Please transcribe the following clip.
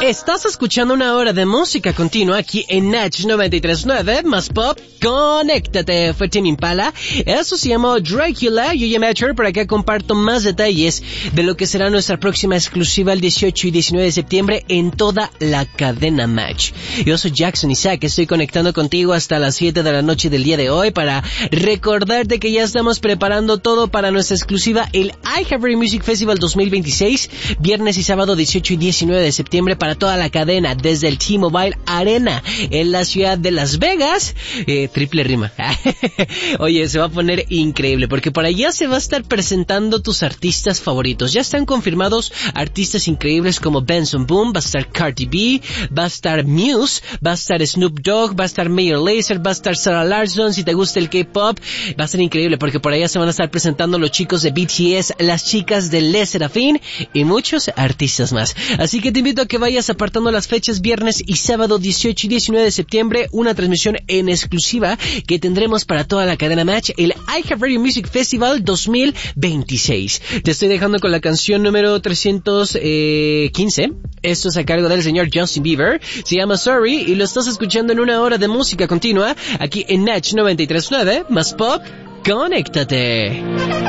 Estás escuchando una hora de música continua aquí en Natch 93.9 más pop. Conéctate, fue Tame Impala. Eso se llamó Dracula. Yo ya Matcher, por acá comparto más detalles de lo que será nuestra próxima exclusiva el 18 y 19 de septiembre en toda la cadena Match. Yo soy Jackson Isaac, estoy conectando contigo hasta las 7 de la noche del día de hoy para recordarte que ya estamos preparando todo para nuestra exclusiva, el iHeartRadio Music Festival 2026, viernes y sábado 18 y 19 de septiembre para toda la cadena, desde el T-Mobile Arena en la ciudad de Las Vegas. Triple rima. Oye, se va a poner increíble porque por allá se va a estar presentando tus artistas favoritos. Ya están confirmados artistas increíbles como Benson Boone, va a estar Cardi B, va a estar Muse, va a estar Snoop Dogg, va a estar Major Lazer, va a estar Sarah Larsson. Si te gusta el K-pop, va a ser increíble porque por allá se van a estar presentando los chicos de BTS, las chicas de Les Serafin y muchos artistas más. Así que te invito a que vayas apartando las fechas viernes y sábado 18 y 19 de septiembre, una transmisión en exclusiva que tendremos para toda la cadena Match, el iHeartRadio Music Festival 2026. Te estoy dejando con la canción número 315. Esto es a cargo del señor Justin Bieber. Se llama Sorry y lo estás escuchando en una hora de música continua aquí en Natch 93.9 más pop. Conéctate.